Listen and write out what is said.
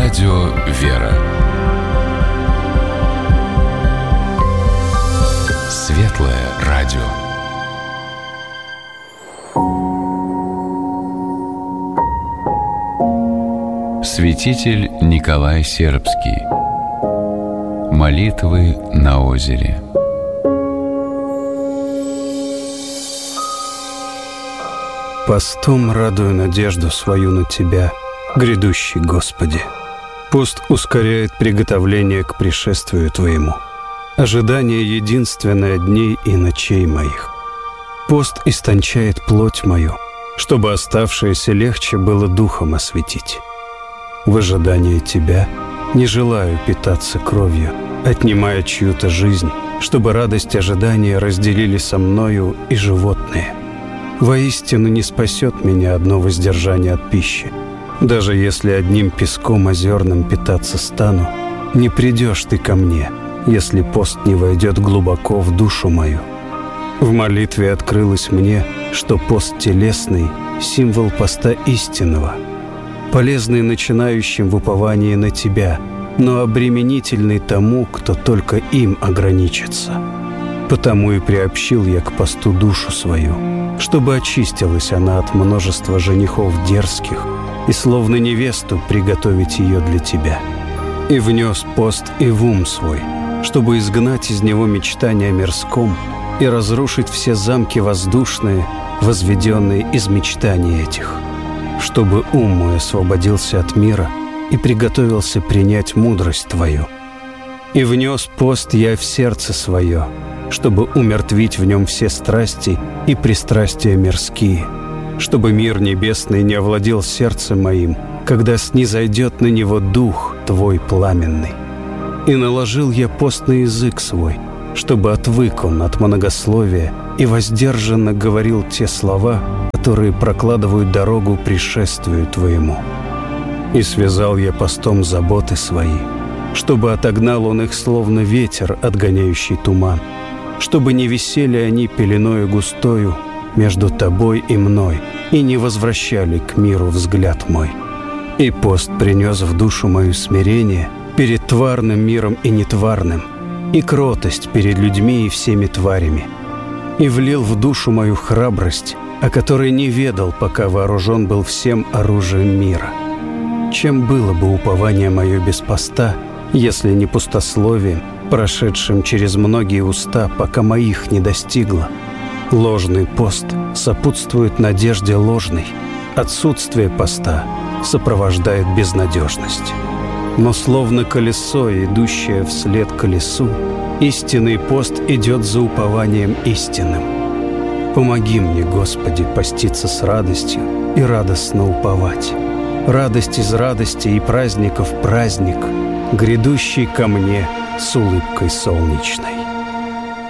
Радио «Вера». Светлое радио. Святитель Николай Сербский. Молитвы на озере. Постом радую надежду свою на Тебя, грядущий Господи. Пост ускоряет приготовление к пришествию Твоему. Ожидание единственное дней и ночей моих. Пост истончает плоть мою, чтобы оставшееся легче было духом осветить. В ожидании Тебя не желаю питаться кровью, отнимая чью-то жизнь, чтобы радость ожидания разделили со мною и животные. Воистину не спасет меня одно воздержание от пищи. Даже если одним песком озерным питаться стану, не придешь Ты ко мне, если пост не войдет глубоко в душу мою. В молитве открылось мне, что пост телесный – символ поста истинного, полезный начинающим в уповании на Тебя, но обременительный тому, кто только им ограничится. Потому и приобщил я к посту душу свою, чтобы очистилась она от множества женихов дерзких, и словно невесту приготовить ее для Тебя. И внес пост и в ум свой, чтобы изгнать из него мечтания о мирском и разрушить все замки воздушные, возведенные из мечтаний этих, чтобы ум мой освободился от мира и приготовился принять мудрость Твою. И внес пост я в сердце свое, чтобы умертвить в нем все страсти и пристрастия мирские, чтобы мир небесный не овладел сердцем моим, когда снизойдет на него дух Твой пламенный. И наложил я пост на язык свой, чтобы отвык он от многословия и воздержанно говорил те слова, которые прокладывают дорогу пришествию Твоему. И связал я постом заботы свои, чтобы отогнал он их словно ветер, отгоняющий туман, чтобы не висели они пеленою густою между Тобой и мной и не возвращали к миру взгляд мой. И пост принес в душу мою смирение перед тварным миром и нетварным, и кротость перед людьми и всеми тварями, и влил в душу мою храбрость, о которой не ведал, пока вооружен был всем оружием мира. Чем было бы упование мое без поста, если не пустословием, прошедшим через многие уста, пока моих не достигло? Ложный пост сопутствует надежде ложной, отсутствие поста сопровождает безнадежность. Но словно колесо, идущее вслед колесу, истинный пост идет за упованием истинным. Помоги мне, Господи, поститься с радостью и радостно уповать. Радость из радости и праздников праздник, грядущий ко мне с улыбкой солнечной.